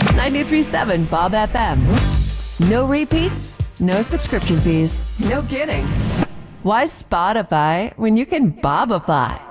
93.7 Bob FM. No repeats, no subscription fees. No kidding. Why Spotify when you can Bobify?